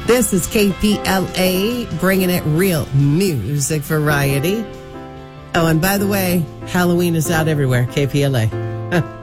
This is KPLA, bringing it real music variety. Oh, and by the way, Halloween is out everywhere, KPLA.